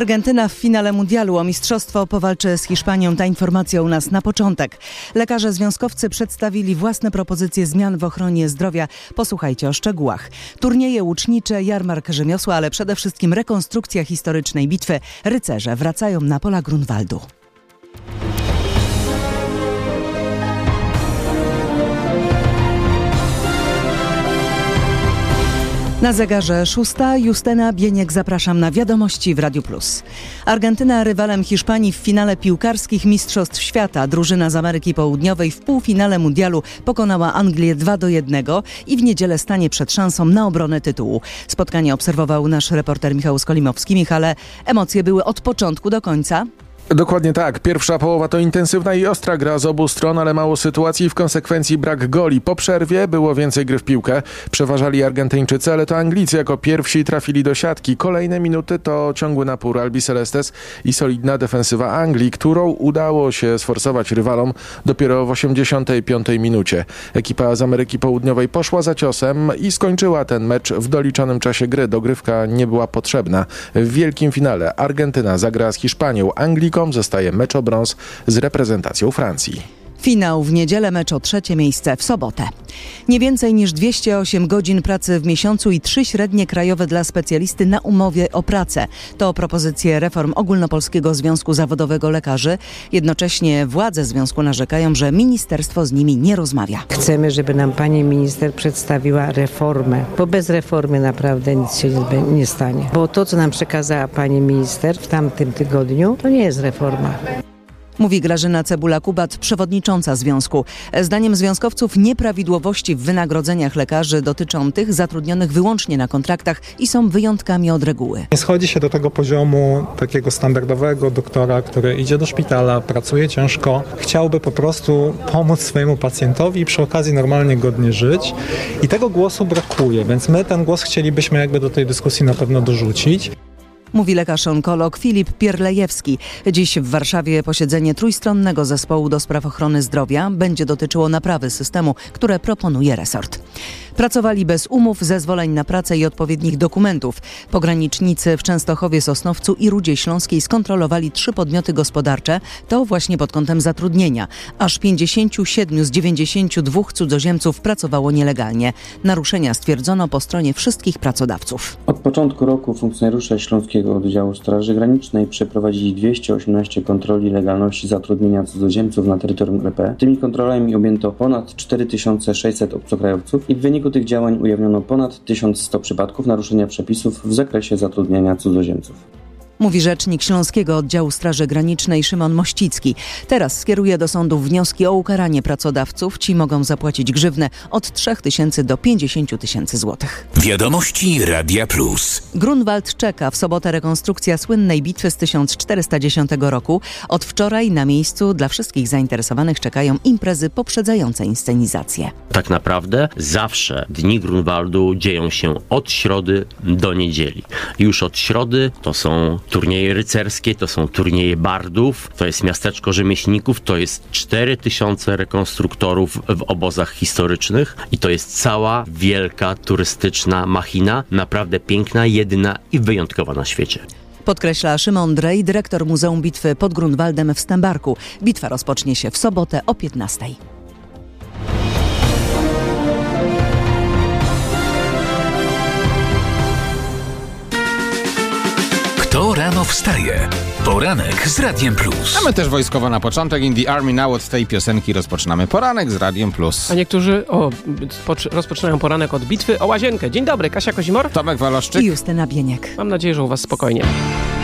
Argentyna w finale mundialu o mistrzostwo powalczy z Hiszpanią. Ta informacja u nas na początek. Lekarze związkowcy przedstawili własne propozycje zmian w ochronie zdrowia. Posłuchajcie o szczegółach. Turnieje łucznicze, jarmark rzemiosła, ale przede wszystkim rekonstrukcja historycznej bitwy. Rycerze wracają na pola Grunwaldu. Na zegarze 6. Justyna Bieniek, zapraszam na wiadomości w Radiu Plus. Argentyna rywalem Hiszpanii w finale piłkarskich Mistrzostw Świata. Drużyna z Ameryki Południowej w półfinale mundialu pokonała Anglię 2-1 i w niedzielę stanie przed szansą na obronę tytułu. Spotkanie obserwował nasz reporter Michał Skolimowski. Michale, emocje były od początku do końca. Dokładnie tak. Pierwsza połowa to intensywna i ostra gra z obu stron, ale mało sytuacji, w konsekwencji brak goli. Po przerwie było więcej gry w piłkę. Przeważali Argentyńczycy, ale to Anglicy jako pierwsi trafili do siatki. Kolejne minuty to ciągły napór Albicelestes i solidna defensywa Anglii, którą udało się sforsować rywalom dopiero w 85 minucie. Ekipa z Ameryki Południowej poszła za ciosem i skończyła ten mecz w doliczonym czasie gry. Dogrywka nie była potrzebna. W wielkim finale Argentyna zagra z Hiszpanią. Anglikom zostaje mecz o brąz z reprezentacją Francji. Finał w niedzielę, mecz o 3. miejsce w sobotę. Nie więcej niż 208 godzin pracy w miesiącu i 3 średnie krajowe dla specjalisty na umowie o pracę. To propozycje reform Ogólnopolskiego Związku Zawodowego Lekarzy. Jednocześnie władze związku narzekają, że ministerstwo z nimi nie rozmawia. Chcemy, żeby nam pani minister przedstawiła reformę, bo bez reformy naprawdę nic się nie stanie. Bo to, co nam przekazała pani minister w tamtym tygodniu, to nie jest reforma. Mówi Grażyna Cebula-Kubat, przewodnicząca związku. Zdaniem związkowców nieprawidłowości w wynagrodzeniach lekarzy dotyczą tych zatrudnionych wyłącznie na kontraktach i są wyjątkami od reguły. Nie schodzi się do tego poziomu takiego standardowego doktora, który idzie do szpitala, pracuje ciężko, chciałby po prostu pomóc swojemu pacjentowi i przy okazji normalnie godnie żyć. I tego głosu brakuje, więc my ten głos chcielibyśmy jakby do tej dyskusji na pewno dorzucić. Mówi lekarz-onkolog Filip Pierlejewski. Dziś w Warszawie posiedzenie trójstronnego zespołu do spraw ochrony zdrowia będzie dotyczyło naprawy systemu, które proponuje resort. Pracowali bez umów, zezwoleń na pracę i odpowiednich dokumentów. Pogranicznicy w Częstochowie, Sosnowcu i Rudzie Śląskiej skontrolowali 3 podmioty gospodarcze. To właśnie pod kątem zatrudnienia. Aż 57 z 92 cudzoziemców pracowało nielegalnie. Naruszenia stwierdzono po stronie wszystkich pracodawców. Od początku roku funkcjonariusze Śląskiego Oddziału Straży Granicznej przeprowadzili 218 kontroli legalności zatrudnienia cudzoziemców na terytorium RP. Tymi kontrolami objęto ponad 4600 obcokrajowców i w wyniku tych działań ujawniono ponad 1100 przypadków naruszenia przepisów w zakresie zatrudniania cudzoziemców. Mówi rzecznik Śląskiego Oddziału Straży Granicznej Szymon Mościcki. Teraz skieruje do sądów wnioski o ukaranie pracodawców. Ci mogą zapłacić grzywnę od 3000 do 50 000 złotych. Wiadomości Radia Plus. Grunwald czeka. W sobotę rekonstrukcja słynnej bitwy z 1410 roku. Od wczoraj na miejscu dla wszystkich zainteresowanych czekają imprezy poprzedzające inscenizację. Tak naprawdę zawsze dni Grunwaldu dzieją się od środy do niedzieli. Już od środy to są turnieje rycerskie, to są turnieje bardów, to jest miasteczko rzemieślników, to jest 4000 rekonstruktorów w obozach historycznych i to jest cała wielka turystyczna machina, naprawdę piękna, jedyna i wyjątkowa na świecie. Podkreśla Szymon Drej, dyrektor Muzeum Bitwy pod Grunwaldem w Stębarku. Bitwa rozpocznie się w sobotę o 15:00. Kto rano wstaje? Poranek z Radiem Plus. A my też wojskowo na początek. In the Army Now, od tej piosenki rozpoczynamy poranek z Radiem Plus. A niektórzy rozpoczynają poranek od bitwy o Łazienkę. Dzień dobry, Kasia Kozimor, Tomek Waloszczyk i Justyna Bieniek. Mam nadzieję, że u was spokojnie.